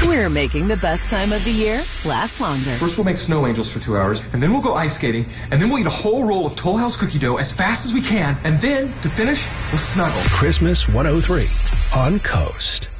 We're making the best time of the year last longer. First we'll make snow angels for 2 hours, and then we'll go ice skating, and then we'll eat a whole roll of Toll House cookie dough as fast as we can, and then, to finish, we'll snuggle. Christmas 103 on Coast.